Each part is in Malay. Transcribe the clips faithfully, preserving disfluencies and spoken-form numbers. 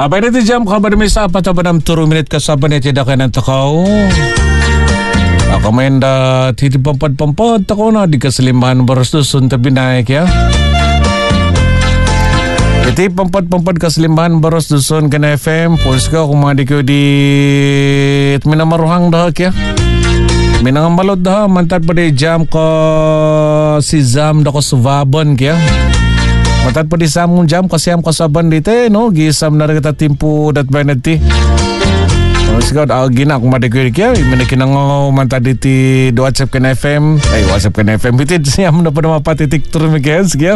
Abay na ti jam kabar may sa apat ba ng turo minute kasaban na tidak ka ng takaw. Ako may na titipampad-pampad tako na di kasalimahan baras doon tabi na kaya. Iti pampad-pampad kasalimahan baras doon ka na F M. Pulis ka kung mga di ko di at minamaruhang dah kaya. Minangamalot dah mantad pa di jam ka si Zam da ko suvaban kaya. Matad pa di samong jam kasi am kasaban dito eh, no? Gisam na rin kita timpo dat ba nati. O sigaw, uh, gina kung madagwiri kaya, imanikin nga mantad dito do WhatsApp ka na F M. Ay, WhatsApp ka na F M. Bitid siyam na pa na mapatitik turo mi kaya, sigaw.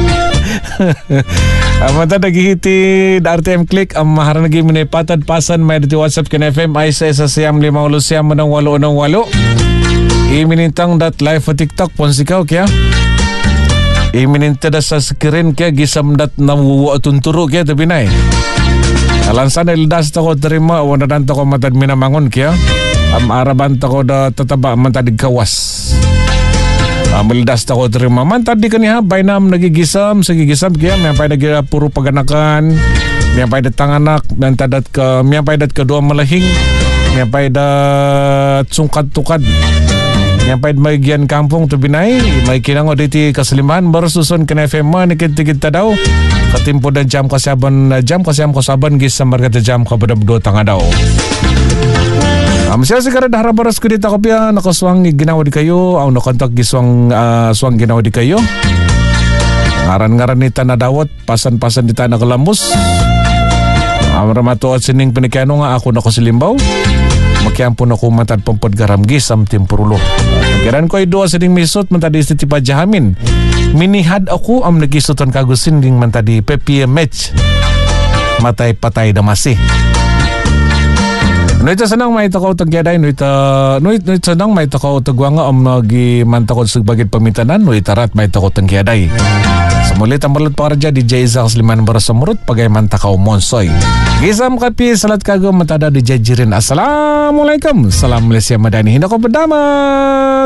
Mantad nagihiti R T M click, ang mahara naging minipatad pasan may dito WhatsApp ka na F M. Ay sa isa siyam lima ulo siyam ng walo ng walo. Iminintang dat live sa TikTok, ponsikaw kaya. Imininte da sa screen kaya gisam dat na wuwa tunturo kaya tabi na eh. Alansan ildas tako terima wana dan tako matad minamangon kaya. Am araban tako da tataba mantadig kawas. Am ildas tako terima mantad di kaniha bainam nagigisam sagigisam kaya miyapay nagira puro paganakan. Miyapay dat tanganak nantadat ka miyapay dat kedua malahing. Miyapay dat sungkad-tukad. Yang pahit may gian kampung tu binay, may kinango diti kasaliman baru susun kena F M ni kita daw. Katimpo dan jam kasaban jam kasam kasaban gis sambar kata jam kapada do tanga daw. Am siya sigara dahara baras ko dita kopya nakaswang ginawa di kayo, au nakontak giswang uh, swang ginawa di kayo. Ngaran-ngaran ni tanah dawat, pasan-pasan di tanah kelambus. Am ramato at sining penikano nga ako nakasilimbaw. Makiampun ako matad pampad garam gisam timpurulo. Garan ko ay doa sining misot matadi sa tipa jahamin. Minihad ako am nagisutan kagusin ding matadi P P M H. Matay patay damasi. Noita sanang may takaw tagyaday noita noit noit sanang may takaw tagwanga am nagi mantakod sa bagit pamintanan noita rat may takaw tagyaday. Samulit ang balot para dyan di J Isaac Sliman Barasamurut pagay mantakaw monsoy. Gisam kapi salat kago matada di J Jirin. Assalamualaikum. Salam Malaysia Madani. Hinda ko berdama.